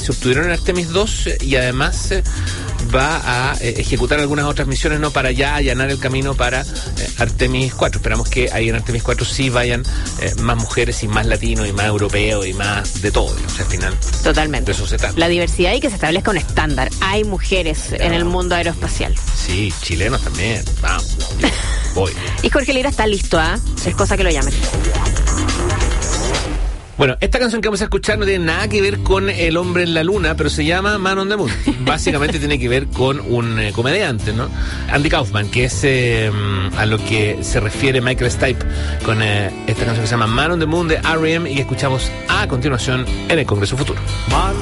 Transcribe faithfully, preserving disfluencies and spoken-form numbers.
se obtuvieron en Artemis dos eh, y además eh, va a eh, ejecutar algunas otras misiones, ¿no?, para ya allanar el camino para eh, Artemis cuatro. Esperamos que ahí en Artemis cuatro sí vayan eh, más mujeres y más latinos y más europeos y más de todo, digamos, al final. Totalmente. De eso se trata. La diversidad y que se establezca un estándar. Hay mujeres Ya. en el mundo aeroespacial. Sí, chilenos también. Vamos, digo, voy. Y Jorge Lira está listo, ¿ah? ¿eh? Es cosa que lo llamen. Bueno, esta canción que vamos a escuchar no tiene nada que ver con El hombre en la luna, pero se llama Man on the Moon. Básicamente tiene que ver con un eh, comediante, ¿no? Andy Kaufman, que es eh, a lo que se refiere Michael Stipe con eh, esta canción que se llama Man on the Moon de R E M y que escuchamos a continuación en el Congreso Futuro.